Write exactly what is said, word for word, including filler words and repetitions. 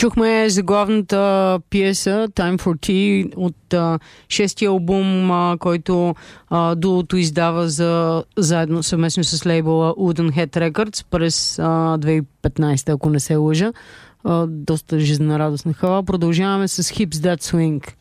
Чухме заглавната пиеса Time for Tea от а, шестия албум, а, който а, дуото издава за, заедно съвместно с лейбъла Woodenhead Records през а, две хиляди и петнайсета, ако не се лъжа. А, доста жизнерадостна хала. Продължаваме с Hips That Swing.